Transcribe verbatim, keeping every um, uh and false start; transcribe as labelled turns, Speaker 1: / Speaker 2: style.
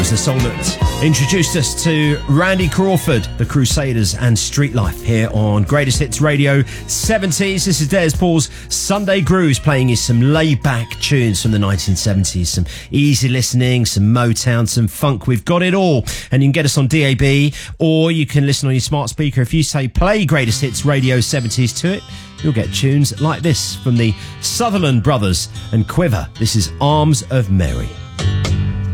Speaker 1: was the song that introduced us to Randy Crawford, the Crusaders and Street Life here on Greatest Hits Radio seventies. This is Des Paul's Sunday Grooves, playing you some laid-back tunes from the nineteen seventies, some easy listening, some Motown, some funk. We've got it all. And you can get us on D A B, or you can listen on your smart speaker. If you say play Greatest Hits Radio seventies to it, you'll get tunes like this from the Sutherland Brothers and Quiver. This is Arms of Mary.